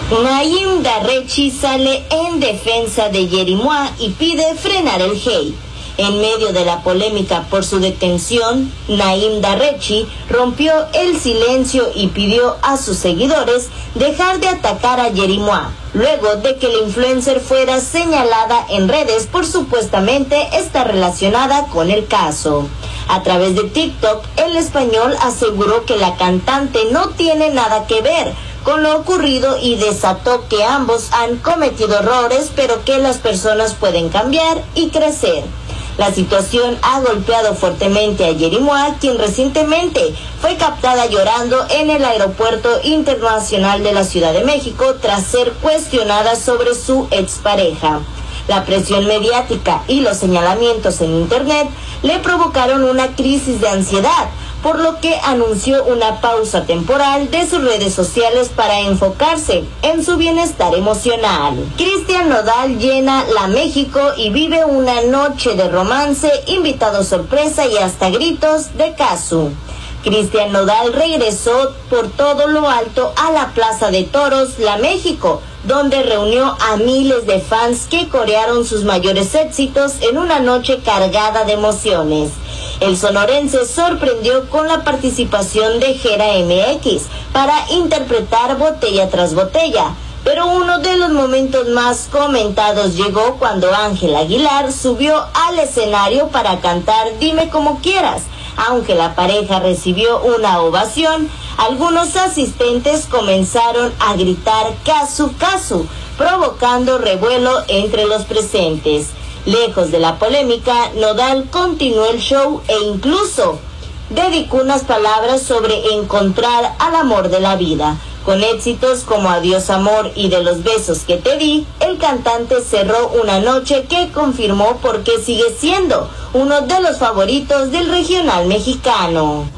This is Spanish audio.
Naim Darrechi sale en defensa de Yerimoa y pide frenar el hate. En medio de la polémica por su detención, Naim Darrechi rompió el silencio y pidió a sus seguidores dejar de atacar a Yerimoa, luego de que la influencer fuera señalada en redes por supuestamente estar relacionada con el caso. A través de TikTok, el español aseguró que la cantante no tiene nada que ver con lo ocurrido y desató que ambos han cometido errores, pero que las personas pueden cambiar y crecer. La situación ha golpeado fuertemente a Yerimoa, quien recientemente fue captada llorando en el Aeropuerto Internacional de la Ciudad de México tras ser cuestionada sobre su expareja. La presión mediática y los señalamientos en Internet le provocaron una crisis de ansiedad, por lo que anunció una pausa temporal de sus redes sociales para enfocarse en su bienestar emocional. Cristian Nodal llena la México y vive una noche de romance, invitado sorpresa y hasta gritos de Casu. Cristian Nodal regresó por todo lo alto a la Plaza de Toros, La México, donde reunió a miles de fans que corearon sus mayores éxitos en una noche cargada de emociones. El sonorense sorprendió con la participación de Gera MX para interpretar Botella tras Botella, pero uno de los momentos más comentados llegó cuando Ángel Aguilar subió al escenario para cantar Dime Como Quieras. Aunque la pareja recibió una ovación, algunos asistentes comenzaron a gritar Casu Casu, provocando revuelo entre los presentes. Lejos de la polémica, Nodal continuó el show e incluso dedicó unas palabras sobre encontrar al amor de la vida. Con éxitos como Adiós Amor y De los Besos que Te Di, el cantante cerró una noche que confirmó por qué sigue siendo uno de los favoritos del regional mexicano.